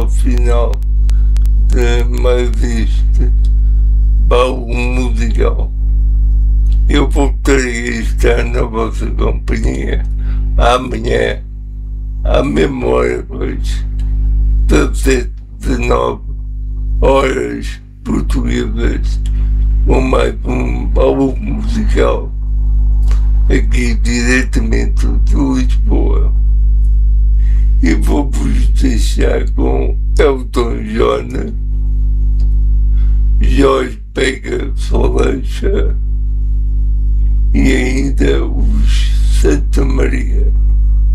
ao final de mais este baú musical. Eu voltarei a estar na vossa companhia amanhã, à mesma hora, pois, 19 horas portuguesas, com mais um baú musical, aqui diretamente de Lisboa. E vou-vos deixar com Elton John, Jorge Pega Solancha e ainda os Santa Maria.